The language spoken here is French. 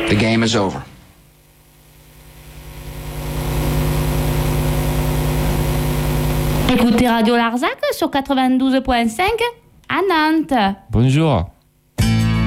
The game is over. Écoutez Radio Larzac sur 92.5 à Nantes. Bonjour.